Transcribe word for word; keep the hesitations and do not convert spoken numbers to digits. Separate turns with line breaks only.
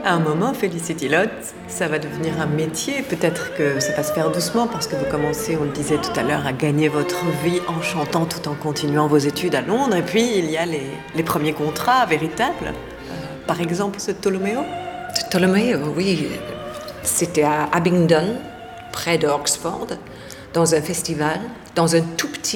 À un moment, Felicity Lotte, ça va devenir un métier. Peut-être que ça va se faire doucement parce que vous commencez, on le disait tout à l'heure, à gagner votre vie en chantant tout en continuant vos études à Londres. Et puis, il y a les, les premiers contrats véritables. Euh, par exemple, ce Ptolomeo.
Ptolomeo, oui. C'était à Abingdon, près d'Oxford, dans un festival, dans un tout petit